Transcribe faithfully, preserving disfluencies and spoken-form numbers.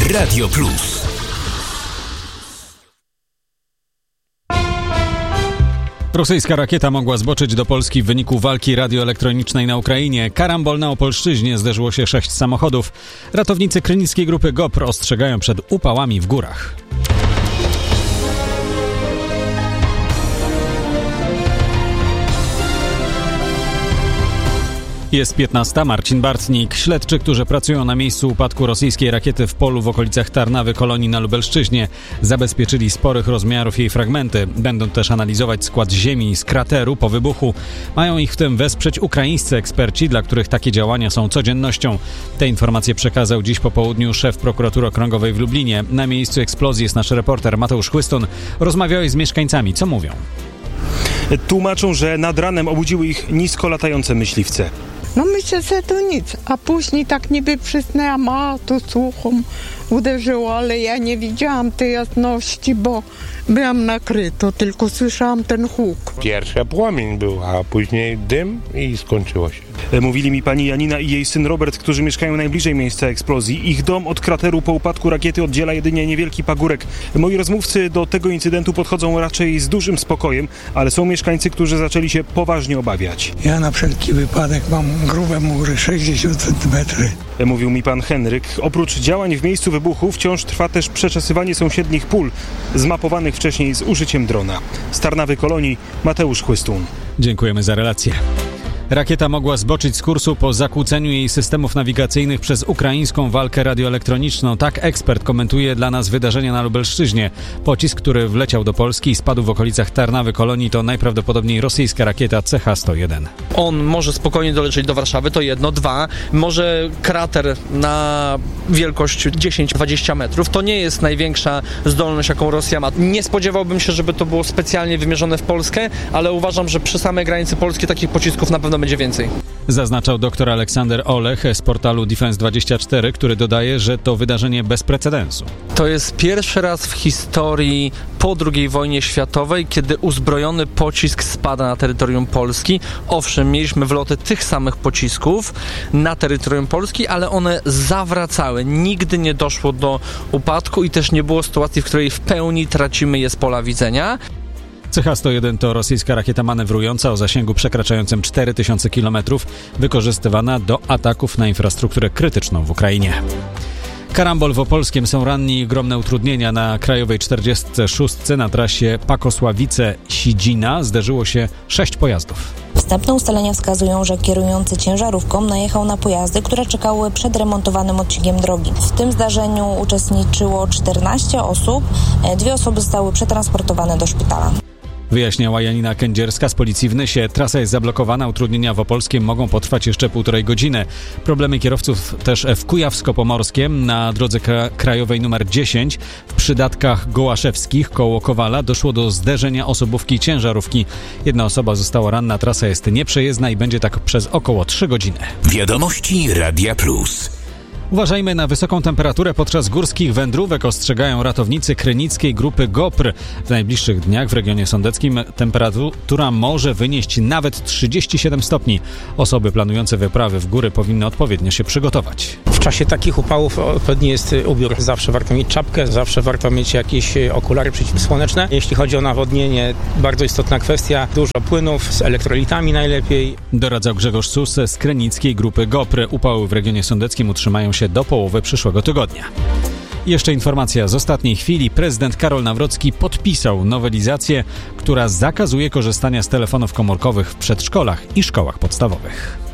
Radio Plus. Rosyjska rakieta mogła zboczyć do Polski w wyniku walki radioelektronicznej na Ukrainie. Karambol na Opolszczyźnie, zderzyło się sześć samochodów. Ratownicy krynickiej grupy GOPR ostrzegają przed upałami w górach. Jest piętnasta. Marcin Bartnik. Śledczy, którzy pracują na miejscu upadku rosyjskiej rakiety w polu w okolicach Tarnawy Kolonii na Lubelszczyźnie, zabezpieczyli sporych rozmiarów jej fragmenty. Będą też analizować skład ziemi z krateru po wybuchu. Mają ich w tym wesprzeć ukraińscy eksperci, dla których takie działania są codziennością. Te informacje przekazał dziś po południu szef prokuratury okręgowej w Lublinie. Na miejscu eksplozji jest nasz reporter Mateusz Chłystun. Rozmawiałeś z mieszkańcami. Co mówią? Tłumaczą, że nad ranem obudziły ich nisko latające myśliwce. No myślę, że to nic, a później tak niby przysnęłam, a to słuchom uderzyło, ale ja nie widziałam tej jasności, bo byłam nakryto, tylko słyszałam ten huk. Pierwszy płomień był, a później dym i skończyło się. Mówili mi pani Janina i jej syn Robert, którzy mieszkają najbliżej miejsca eksplozji. Ich dom od krateru po upadku rakiety oddziela jedynie niewielki pagórek. Moi rozmówcy do tego incydentu podchodzą raczej z dużym spokojem, ale są mieszkańcy, którzy zaczęli się poważnie obawiać. Ja na wszelki wypadek mam grube mury, sześćdziesiąt centymetrów. Mówił mi pan Henryk. Oprócz działań w miejscu wybuchu wciąż trwa też przeczesywanie sąsiednich pól, zmapowanych wcześniej z użyciem drona. Z Tarnawy Kolonii Mateusz Chłystun. Dziękujemy za relację. Rakieta mogła zboczyć z kursu po zakłóceniu jej systemów nawigacyjnych przez ukraińską walkę radioelektroniczną. Tak ekspert komentuje dla nas wydarzenia na Lubelszczyźnie. Pocisk, który wleciał do Polski i spadł w okolicach Tarnawy Kolonii, to najprawdopodobniej rosyjska rakieta C H sto jeden. On może spokojnie dolecieć do Warszawy, to jedno. Dwa, może krater na wielkość dziesięć dwadzieścia metrów. To nie jest największa zdolność, jaką Rosja ma. Nie spodziewałbym się, żeby to było specjalnie wymierzone w Polskę, ale uważam, że przy samej granicy Polski takich pocisków na pewno będzie więcej. Zaznaczał dr Aleksander Olech z portalu Defense dwadzieścia cztery, który dodaje, że to wydarzenie bez precedensu. To jest pierwszy raz w historii po drugiej wojnie światowej, kiedy uzbrojony pocisk spada na terytorium Polski. Owszem, mieliśmy wloty tych samych pocisków na terytorium Polski, ale one zawracały. Nigdy nie doszło do upadku i też nie było sytuacji, w której w pełni tracimy je z pola widzenia. C H sto jeden to rosyjska rakieta manewrująca o zasięgu przekraczającym cztery tysiące kilometrów, wykorzystywana do ataków na infrastrukturę krytyczną w Ukrainie. Karambol w Opolskiem, są ranni i ogromne utrudnienia na krajowej czterdziestce szóstce na trasie Pakosławice-Sidzina. Zderzyło się sześć pojazdów. Wstępne ustalenia wskazują, że kierujący ciężarówką najechał na pojazdy, które czekały przed remontowanym odcinkiem drogi. W tym zdarzeniu uczestniczyło czternaście osób. Dwie osoby zostały przetransportowane do szpitala. Wyjaśniała Janina Kędzierska z Policji w Nysie. Trasa jest zablokowana, utrudnienia w Opolskiem mogą potrwać jeszcze półtorej godziny. Problemy kierowców też w Kujawsko-Pomorskiem na drodze kra- krajowej numer dziesięć w przydatkach Gołaszewskich koło Kowala doszło do zderzenia osobówki i ciężarówki. Jedna osoba została ranna, trasa jest nieprzejezdna i będzie tak przez około trzy godziny. Wiadomości Radia Plus. Uważajmy na wysoką temperaturę podczas górskich wędrówek, ostrzegają ratownicy krynickiej grupy GOPR. W najbliższych dniach w regionie sądeckim temperatura może wynieść nawet trzydzieści siedem stopni. Osoby planujące wyprawy w góry powinny odpowiednio się przygotować. W czasie takich upałów odpowiedni jest ubiór. Zawsze warto mieć czapkę, zawsze warto mieć jakieś okulary przeciwsłoneczne. Jeśli chodzi o nawodnienie, bardzo istotna kwestia. Dużo płynów z elektrolitami najlepiej. Doradzał Grzegorz Sus z krynickiej grupy GOPR. Upały w regionie sądeckim utrzymają się do połowy przyszłego tygodnia. Jeszcze informacja z ostatniej chwili. Prezydent Karol Nawrocki podpisał nowelizację, która zakazuje korzystania z telefonów komórkowych w przedszkolach i szkołach podstawowych.